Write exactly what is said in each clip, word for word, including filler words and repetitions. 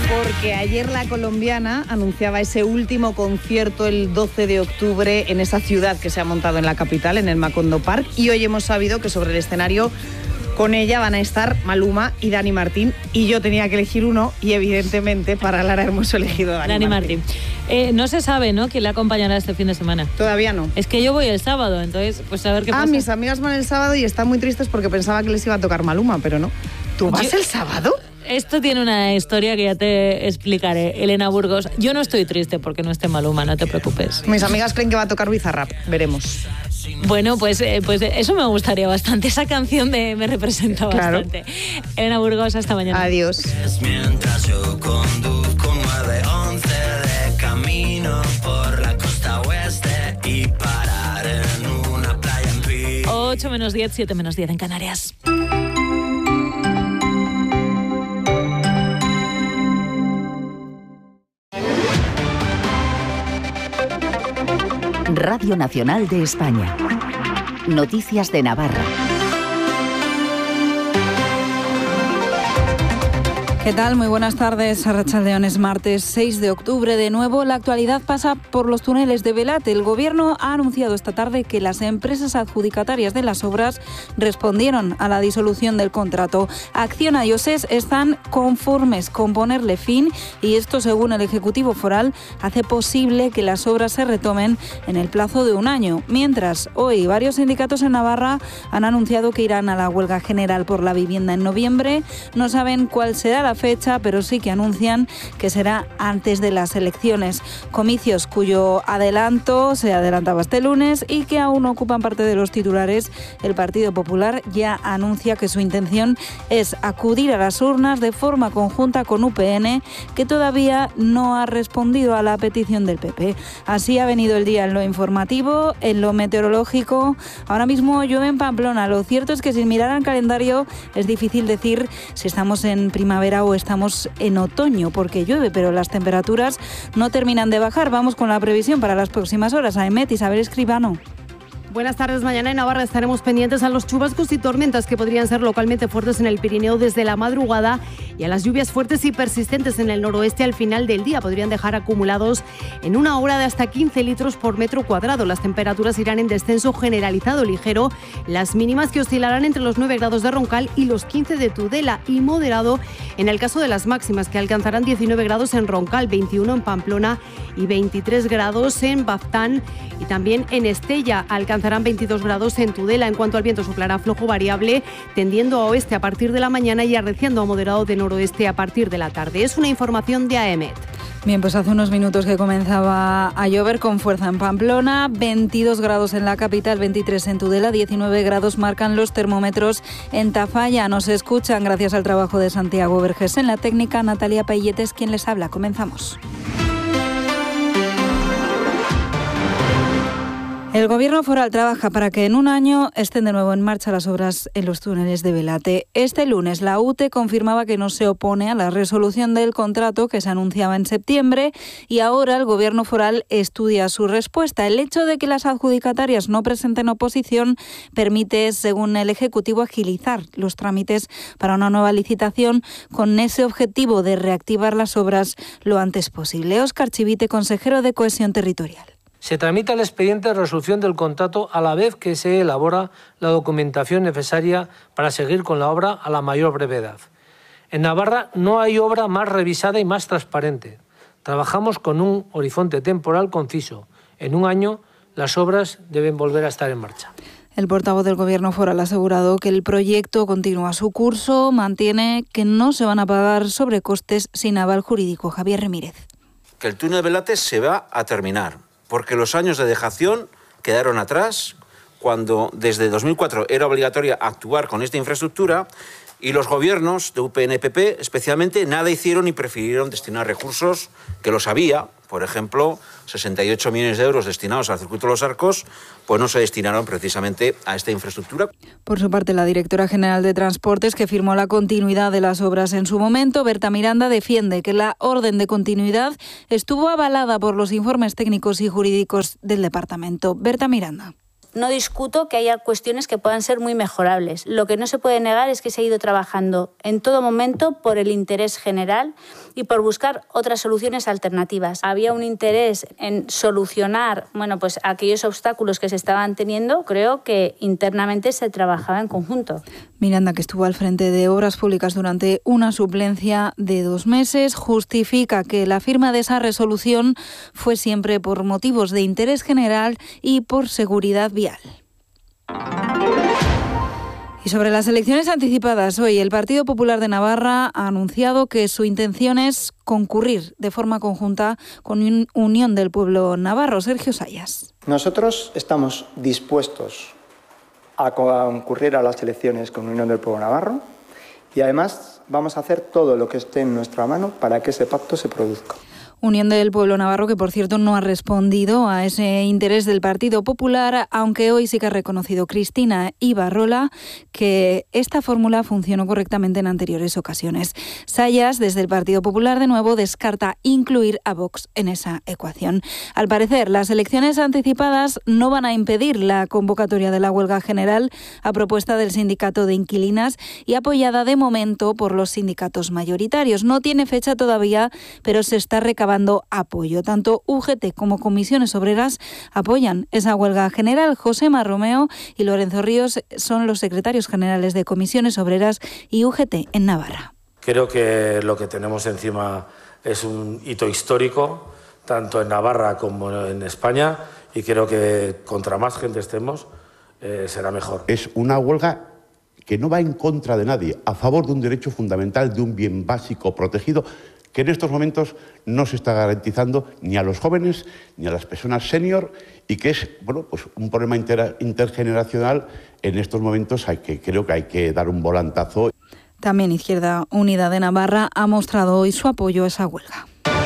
Porque ayer la colombiana anunciaba ese último concierto el doce de octubre en esa ciudad que se ha montado en la capital, en el Macondo Park, y hoy hemos sabido que sobre el escenario con ella van a estar Maluma y Dani Martín, y yo tenía que elegir uno, y evidentemente para Lara hemos elegido a Dani, Dani Martín. Martín. Eh, no se sabe, ¿no?, quién le acompañará este fin de semana. Todavía no. Es que yo voy el sábado, entonces, pues a ver qué ah, pasa. Ah, mis amigas van el sábado y están muy tristes porque pensaba que les iba a tocar Maluma, pero no. ¿Tú vas yo... el sábado? Esto tiene una historia que ya te explicaré, Elena Burgos. Yo no estoy triste porque no esté Maluma, no te preocupes. Mis amigas creen que va a tocar Bizarrap, veremos. Bueno, pues, eh, pues eso me gustaría bastante. Esa canción me, me representa bastante. Claro. Elena Burgos, hasta mañana. Adiós. Mientras yo conduzco nueve once de camino por la costa oeste y parar en una playa en Pi. ocho menos diez, siete menos diez en Canarias. Radio Nacional de España. Noticias de Navarra. ¿Qué tal? Muy buenas tardes. Arratsaldeon, es martes seis de octubre. De nuevo, la actualidad pasa por los túneles de Belate. El Gobierno ha anunciado esta tarde que las empresas adjudicatarias de las obras respondieron a la disolución del contrato. Acciona y OSES están conformes con ponerle fin, y esto, según el Ejecutivo Foral, hace posible que las obras se retomen en el plazo de un año. Mientras, hoy varios sindicatos en Navarra han anunciado que irán a la huelga general por la vivienda en noviembre. No saben cuál será la fecha, pero sí que anuncian que será antes de las elecciones. Comicios cuyo adelanto se adelantaba este lunes y que aún ocupan parte de los titulares. El Partido Popular ya anuncia que su intención es acudir a las urnas de forma conjunta con U P N, que todavía no ha respondido a la petición del P P. Así ha venido el día en lo informativo. En lo meteorológico, ahora mismo llueve en Pamplona. Lo cierto es que sin mirar al calendario es difícil decir si estamos en primavera o estamos en otoño, porque llueve, pero las temperaturas no terminan de bajar. Vamos con la previsión para las próximas horas. Aemet, Isabel Escribano. Buenas tardes. Mañana en Navarra estaremos pendientes a los chubascos y tormentas que podrían ser localmente fuertes en el Pirineo desde la madrugada, y a las lluvias fuertes y persistentes en el noroeste al final del día. Podrían dejar acumulados en una hora de hasta quince litros por metro cuadrado. Las temperaturas irán en descenso generalizado ligero, las mínimas que oscilarán entre los nueve grados de Roncal y los quince de Tudela, y moderado en el caso de las máximas, que alcanzarán diecinueve grados en Roncal, veintiuno en Pamplona y veintitrés grados en Baztán, y también en Estella alcanzarán veintidós grados en Tudela. En cuanto al viento, soplará flojo variable, tendiendo a oeste a partir de la mañana y arreciando a moderado de noroeste a partir de la tarde. Es una información de Aemet. Bien, pues hace unos minutos que comenzaba a llover con fuerza en Pamplona, veintidós grados en la capital, veintitrés en Tudela, diecinueve grados marcan los termómetros en Tafalla. Nos escuchan gracias al trabajo de Santiago Vergés. En la técnica, Natalia Pelletes, quien les habla. Comenzamos. El Gobierno foral trabaja para que en un año estén de nuevo en marcha las obras en los túneles de Belate. Este lunes la U T E confirmaba que no se opone a la resolución del contrato que se anunciaba en septiembre, y ahora el Gobierno foral estudia su respuesta. El hecho de que las adjudicatarias no presenten oposición permite, según el Ejecutivo, agilizar los trámites para una nueva licitación con ese objetivo de reactivar las obras lo antes posible. Óscar Chivite, consejero de Cohesión Territorial. Se tramita el expediente de resolución del contrato a la vez que se elabora la documentación necesaria para seguir con la obra a la mayor brevedad. En Navarra no hay obra más revisada y más transparente. Trabajamos con un horizonte temporal conciso. En un año las obras deben volver a estar en marcha. El portavoz del Gobierno foral ha asegurado que el proyecto continúa su curso, mantiene que no se van a pagar sobrecostes sin aval jurídico. Javier Remírez. Que el túnel de Belate se va a terminar, porque los años de dejación quedaron atrás, cuando desde dos mil cuatro era obligatoria actuar con esta infraestructura, y los gobiernos de U P N P P especialmente nada hicieron y prefirieron destinar recursos que los había. Por ejemplo, sesenta y ocho millones de euros destinados al circuito de los Arcos, pues no se destinaron precisamente a esta infraestructura. Por su parte, la directora general de Transportes, que firmó la continuidad de las obras en su momento, Berta Miranda, defiende que la orden de continuidad estuvo avalada por los informes técnicos y jurídicos del departamento. Berta Miranda. No discuto que haya cuestiones que puedan ser muy mejorables. Lo que no se puede negar es que se ha ido trabajando en todo momento por el interés general y por buscar otras soluciones alternativas. Había un interés en solucionar, bueno, pues aquellos obstáculos que se estaban teniendo. Creo que internamente se trabajaba en conjunto. Miranda, que estuvo al frente de Obras Públicas durante una suplencia de dos meses, justifica que la firma de esa resolución fue siempre por motivos de interés general y por seguridad vial. Y sobre las elecciones anticipadas, hoy el Partido Popular de Navarra ha anunciado que su intención es concurrir de forma conjunta con Unión del Pueblo Navarro. Sergio Sayas. Nosotros estamos dispuestos a concurrir a las elecciones con Unión del Pueblo Navarro y además vamos a hacer todo lo que esté en nuestra mano para que ese pacto se produzca. Unión del Pueblo Navarro, que por cierto no ha respondido a ese interés del Partido Popular, aunque hoy sí que ha reconocido Cristina Ibarrola que esta fórmula funcionó correctamente en anteriores ocasiones. Sayas, desde el Partido Popular, de nuevo descarta incluir a Vox en esa ecuación. Al parecer, las elecciones anticipadas no van a impedir la convocatoria de la huelga general a propuesta del sindicato de inquilinas y apoyada de momento por los sindicatos mayoritarios. No tiene fecha todavía, pero se está recabando apoyo. Tanto U G T como Comisiones Obreras apoyan esa huelga general. Josema Romeo y Lorenzo Ríos son los secretarios generales de Comisiones Obreras y U G T en Navarra. Creo que lo que tenemos encima es un hito histórico, tanto en Navarra como en España, y creo que contra más gente estemos, eh, será mejor. Es una huelga que no va en contra de nadie, a favor de un derecho fundamental, de un bien básico protegido, que en estos momentos no se está garantizando ni a los jóvenes ni a las personas senior y que es, bueno, pues un problema inter intergeneracional. En estos momentos hay que, creo que hay que dar un volantazo. También Izquierda Unida de Navarra ha mostrado hoy su apoyo a esa huelga.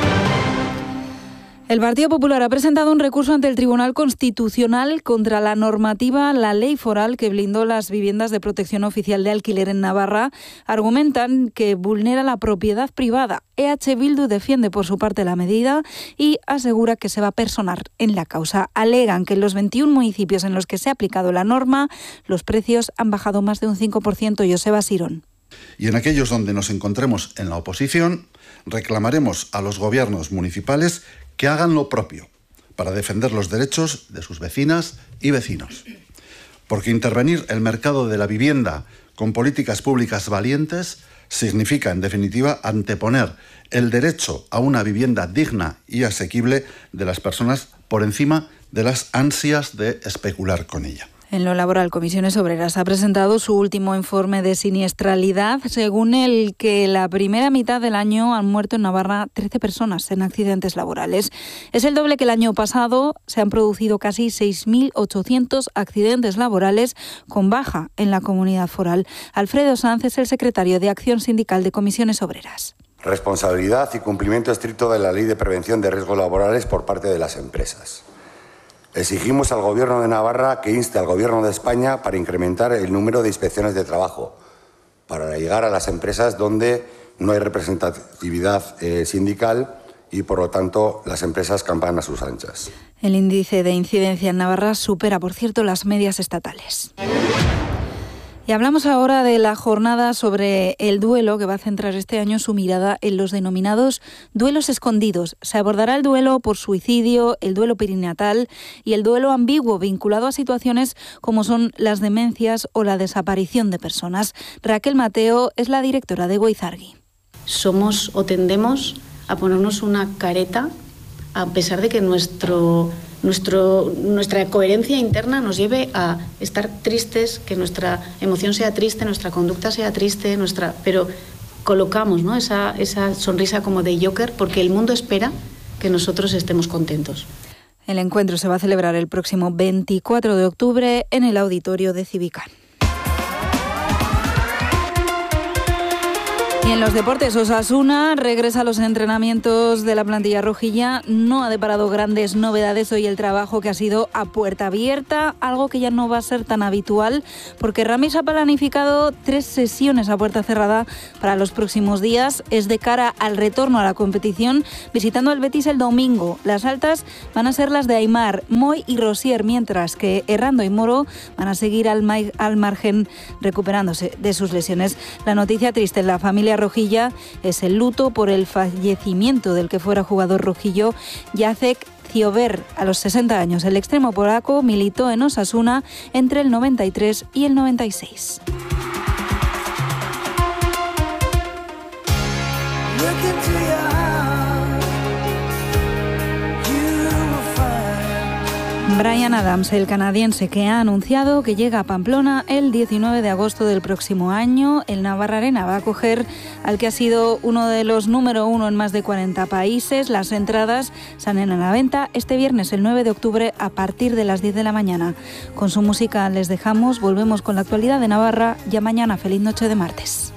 El Partido Popular ha presentado un recurso ante el Tribunal Constitucional contra la normativa, la ley foral que blindó las viviendas de protección oficial de alquiler en Navarra. Argumentan que vulnera la propiedad privada. E H Bildu defiende por su parte la medida y asegura que se va a personar en la causa. Alegan que en los veintiún municipios en los que se ha aplicado la norma, los precios han bajado más de un cinco por ciento. Joseba Sirón. Y en aquellos donde nos encontremos en la oposición, reclamaremos a los gobiernos municipales que hagan lo propio para defender los derechos de sus vecinas y vecinos. Porque intervenir el mercado de la vivienda con políticas públicas valientes significa, en definitiva, anteponer el derecho a una vivienda digna y asequible de las personas por encima de las ansias de especular con ella. En lo laboral, Comisiones Obreras ha presentado su último informe de siniestralidad, según el que la primera mitad del año han muerto en Navarra trece personas en accidentes laborales. Es el doble que el año pasado. Se han producido casi seis mil ochocientos accidentes laborales con baja en la comunidad foral. Alfredo Sanz es el secretario de Acción Sindical de Comisiones Obreras. Responsabilidad y cumplimiento estricto de la Ley de Prevención de Riesgos Laborales por parte de las empresas. Exigimos al Gobierno de Navarra que inste al Gobierno de España para incrementar el número de inspecciones de trabajo, para llegar a las empresas donde no hay representatividad eh, sindical y, por lo tanto, las empresas campan a sus anchas. El índice de incidencia en Navarra supera, por cierto, las medias estatales. Y hablamos ahora de la jornada sobre el duelo, que va a centrar este año su mirada en los denominados duelos escondidos. Se abordará el duelo por suicidio, el duelo perinatal y el duelo ambiguo, vinculado a situaciones como son las demencias o la desaparición de personas. Raquel Mateo es la directora de Goizargui. Somos o tendemos a ponernos una careta, a pesar de que nuestro... Nuestro, nuestra coherencia interna nos lleve a estar tristes, que nuestra emoción sea triste, nuestra conducta sea triste, nuestra, pero colocamos, ¿no?, esa, esa sonrisa como de Joker porque el mundo espera que nosotros estemos contentos. El encuentro se va a celebrar el próximo veinticuatro de octubre en el auditorio de Civicán. Y en los deportes, Osasuna regresa a los entrenamientos de la plantilla rojilla. No ha deparado grandes novedades hoy el trabajo, que ha sido a puerta abierta, algo que ya no va a ser tan habitual, porque Ramis ha planificado tres sesiones a puerta cerrada para los próximos días. Es de cara al retorno a la competición, visitando al Betis el domingo. Las altas van a ser las de Aimar, Moy y Rosier, mientras que Errando y Moro van a seguir al, al margen recuperándose de sus lesiones. La noticia triste en la familia familia rojilla es el luto por el fallecimiento del que fuera jugador rojillo, Jacek Ciober, a los sesenta años. El extremo polaco militó en Osasuna entre el noventa y tres y el noventa y seis. Bryan Adams, el canadiense que ha anunciado que llega a Pamplona el diecinueve de agosto del próximo año. El Navarra Arena va a acoger al que ha sido uno de los número uno en más de cuarenta países. Las entradas salen a la venta este viernes, el nueve de octubre, a partir de las diez de la mañana. Con su música les dejamos, volvemos con la actualidad de Navarra ya mañana. Feliz noche de martes.